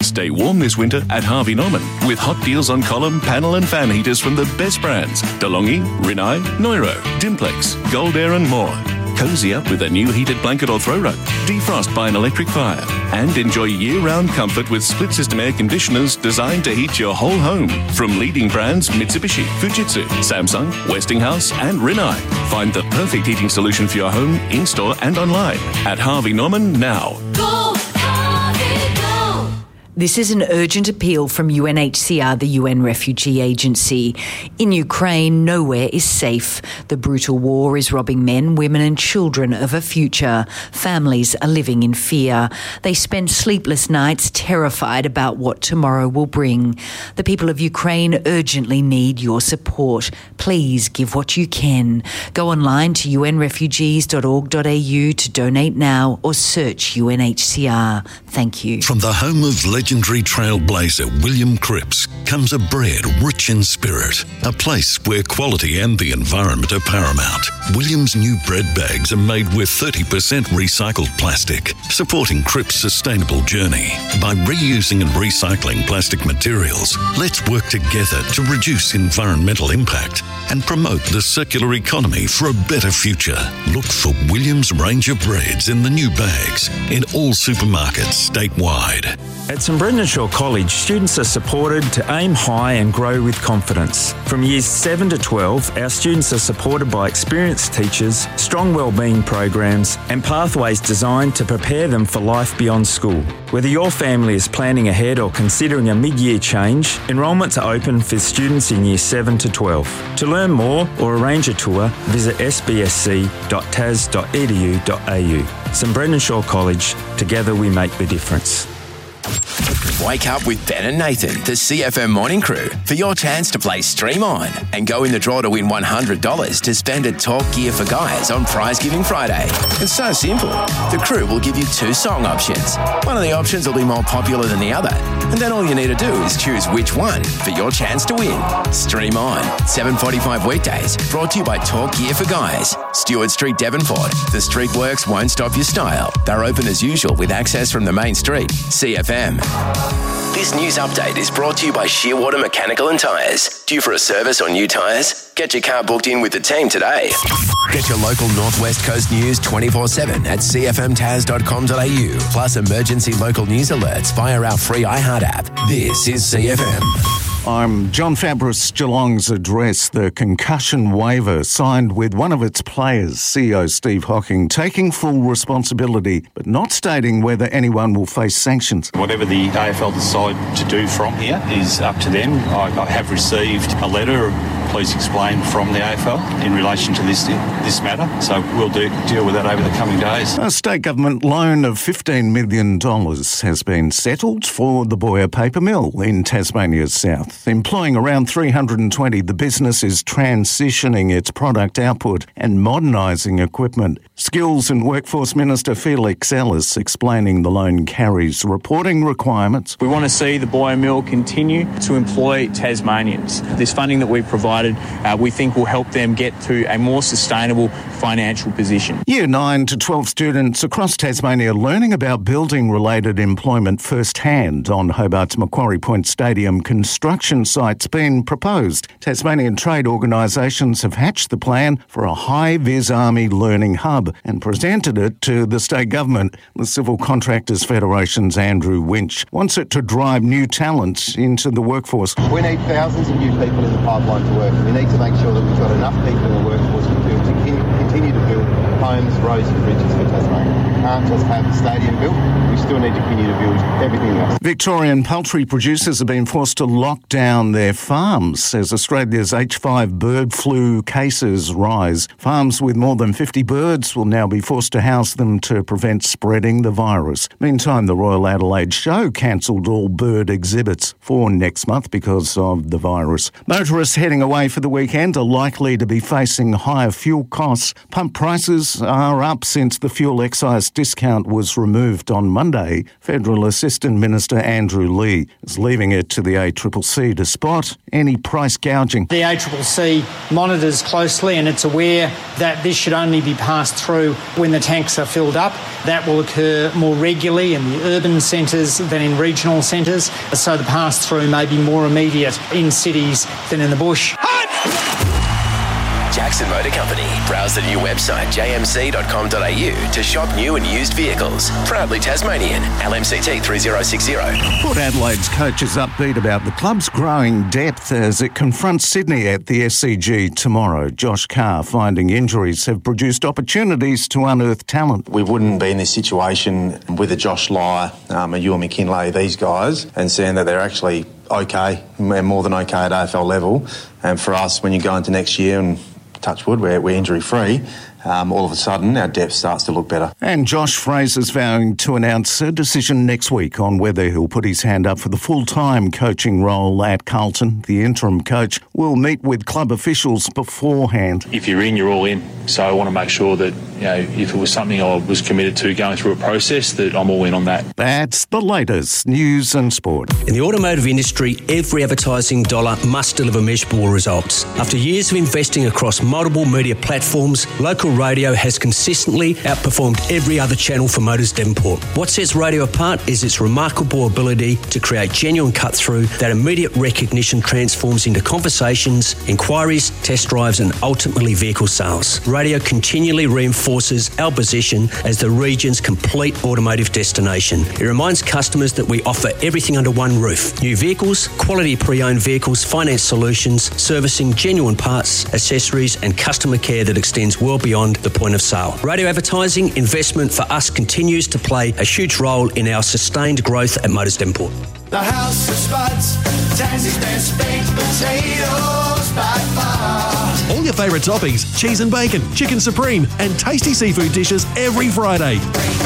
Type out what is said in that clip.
Stay warm this winter at Harvey Norman with hot deals on column, panel and fan heaters from the best brands. DeLonghi, Rinnai, Neuro, Dimplex, Gold Air and more. Cozy up with a new heated blanket or throw rug. Defrost by an electric fire. And enjoy year-round comfort with split-system air conditioners designed to heat your whole home. From leading brands Mitsubishi, Fujitsu, Samsung, Westinghouse and Rinnai. Find the perfect heating solution for your home, in-store and online at Harvey Norman now. Go, Harvey, go! This is an urgent appeal from UNHCR, the UN Refugee Agency. In Ukraine, nowhere is safe. The brutal war is robbing men, women and children of a future. Families are living in fear. They spend sleepless nights terrified about what tomorrow will bring. The people of Ukraine urgently need your support. Please give what you can. Go online to unrefugees.org.au to donate now or search UNHCR. Thank you. From the home of legendary trailblazer William Cripps comes a bread rich in spirit, a place where quality and the environment are paramount. William's new bread bags are made with 30% recycled plastic, supporting Cripps' sustainable journey. By reusing and recycling plastic materials, let's work together to reduce environmental impact and promote the circular economy for a better future. Look for William's range of breads in the new bags in all supermarkets statewide. At St Brendan Shaw College, students are supported to aim high and grow with confidence. From years 7 to 12, our students are supported by experienced teachers, strong wellbeing programs and pathways designed to prepare them for life beyond school. Whether your family is planning ahead or considering a mid-year change, enrolments are open for students in years 7 to 12. To learn more or arrange a tour, visit sbsc.tas.edu.au. St Brendan Shaw College, together we make the difference. Wake up with Ben and Nathan, the CFM Morning Crew, for your chance to play Stream On and go in the draw to win $100 to spend at Talk Gear for Guys on Prize Giving Friday. It's so simple. The crew will give you 2 song options. One of the options will be more popular than the other, and then all you need to do is choose which one for your chance to win. Stream On, 7:45 weekdays, brought to you by Talk Gear for Guys. Stewart Street, Devonport. The street works won't stop your style. They're open as usual with access from the main street. CFM. This news update is brought to you by Shearwater Mechanical and Tyres. Due for a service or new tyres? Get your car booked in with the team today. Get your local Northwest Coast news 24/7 at cfmtas.com.au. Plus emergency local news alerts via our free iHeart app. This is CFM. I'm John Fabris. Geelong's address the concussion waiver signed with one of its players, CEO Steve Hocking, taking full responsibility but not stating whether anyone will face sanctions. Whatever the AFL decide to do from here is up to them. I have received a letter, please explain, from the AFL in relation to this matter, so we'll deal with that over the coming days. A state government loan of $15 million has been settled for the Boyer Paper Mill in Tasmania's south. Employing around 320, the business is transitioning its product output and modernising equipment. Skills and Workforce Minister Felix Ellis explaining the loan carries reporting requirements. We want to see the Boyer Mill continue to employ Tasmanians. This funding that we've provided, we think will help them get to a more sustainable financial position. Year 9 to 12 students across Tasmania learning about building-related employment firsthand on Hobart's Macquarie Point Stadium construction sites being proposed. Tasmanian trade organisations have hatched the plan for a high-vis army learning hub and presented it to the state government. The Civil Contractors Federation's Andrew Winch wants it to drive new talent into the workforce. We need thousands of new people in the pipeline to work. We need to make sure that we've got enough people in the workforce to continue to build homes, roads and bridges for Tasmania. We can't just have the stadium built. We still need to continue to build everything else. Victorian poultry producers have been forced to lock down their farms as Australia's H5 bird flu cases rise. Farms with more than 50 birds will now be forced to house them to prevent spreading the virus. Meantime, the Royal Adelaide Show cancelled all bird exhibits for next month because of the virus. Motorists heading away for the weekend are likely to be facing higher fuel costs. Pump prices are up since the fuel excise gas discount was removed on Monday, Federal Assistant Minister Andrew Leigh is leaving it to the ACCC to spot any price gouging. The ACCC monitors closely and it's aware that this should only be passed through when the tanks are filled up. That will occur more regularly in the urban centres than in regional centres, so the pass-through may be more immediate in cities than in the bush. Jackson Motor Company. Browse the new website jmc.com.au to shop new and used vehicles. Proudly Tasmanian. LMCT 3060. Port Adelaide's coach is upbeat about the club's growing depth as it confronts Sydney at the SCG tomorrow. Josh Carr finding injuries have produced opportunities to unearth talent. We wouldn't be in this situation with a Josh Lye, a Ewan McKinlay, these guys, and seeing that they're actually okay, more than okay at AFL level. And for us, when you go into next year and touch wood, we're injury-free, all of a sudden our depth starts to look better. And Josh Fraser's vowing to announce a decision next week on whether he'll put his hand up for the full-time coaching role at Carlton. The interim coach will meet with club officials beforehand. If you're in, you're all in. So I want to make sure that, if it was something I was committed to going through a process, that I'm all in on that. That's the latest news and sport. In the automotive industry, every advertising dollar must deliver measurable results. After years of investing across multiple media platforms, local radio has consistently outperformed every other channel for Motors Devonport. What sets radio apart is its remarkable ability to create genuine cut-through that immediate recognition transforms into conversations, inquiries, test drives and ultimately vehicle sales. Radio continually reinforces our position as the region's complete automotive destination. It reminds customers that we offer everything under one roof. New vehicles, quality pre-owned vehicles, finance solutions, servicing, genuine parts, accessories and customer care that extends well beyond the point of sale. Radio advertising investment for us continues to play a huge role in our sustained growth at Motors Devonport. The House of Spuds, Tansie's best baked potatoes by far. All your favourite toppings, cheese and bacon, chicken supreme and tasty seafood dishes every Friday.